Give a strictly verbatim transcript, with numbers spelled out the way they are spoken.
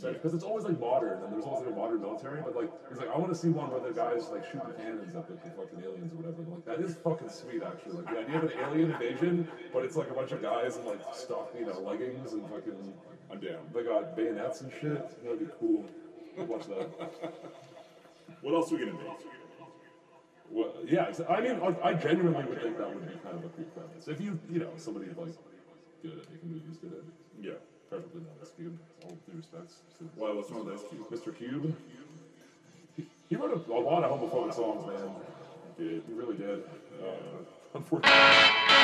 because it's always like modern, and there's always like a modern military. But like, he's like, I want to see one where the guys like shooting cannons at the, the fucking aliens or whatever. I'm like, that is fucking sweet, actually. Like the idea of an alien invasion, but it's like a bunch of guys in like stock, you know, leggings and fucking. I'm down. They got bayonets and shit. That'd be cool. I'd watch that. What else are we gonna make? Well, yeah, I mean, I genuinely would think that would be kind of a cool premise. If you, you know, somebody like good at making movies did it. Yeah. Perfectly not Ice Cube. All due respects. Why? What's wrong with Ice Cube? Mister Cube. He, he wrote a, a lot of homophobic songs, man. He did. He really did. Uh, unfortunately.